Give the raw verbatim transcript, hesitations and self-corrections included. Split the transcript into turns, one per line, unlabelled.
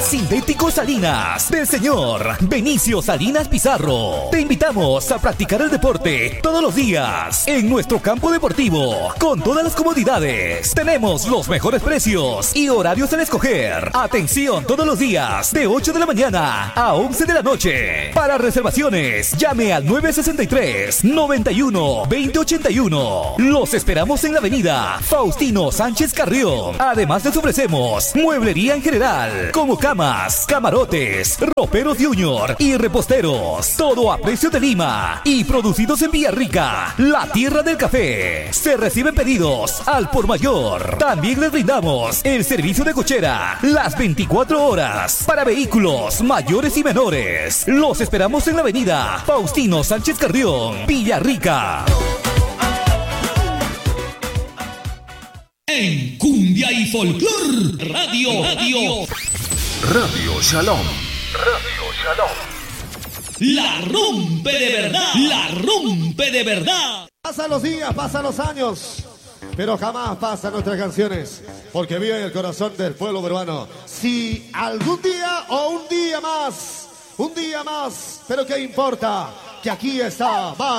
Sintético Salinas del señor Benicio Salinas Pizarro. Te invitamos a practicar el deporte todos los días en nuestro campo deportivo con todas las comodidades. Tenemos los mejores precios y horarios al escoger. Atención todos los días de ocho de la mañana a once de la noche. Para reservaciones, llame al nueve sesenta y tres, noventa y uno, veinte ochenta y uno. Los esperamos en la avenida Faustino Sánchez Carrión. Además les ofrecemos mueblería en general, como camas, camarotes, roperos junior y reposteros. Todo a precio de Lima y producidos en Villarrica, la tierra del café. Se reciben pedidos al por mayor. También les brindamos el servicio de cochera las veinticuatro horas para vehículos mayores y menores. Los esperamos en la avenida Faustino Sánchez Carrión, Villarrica.
En Cumbia y Folclor Radio, Radio,
Radio Shalom, Radio Shalom.
La rompe de verdad, la rompe de verdad.
Pasan los días, pasan los años, pero jamás pasan nuestras canciones, porque vive en el corazón del pueblo peruano. Si algún día o un día más, un día más, pero qué importa, que aquí está. Va.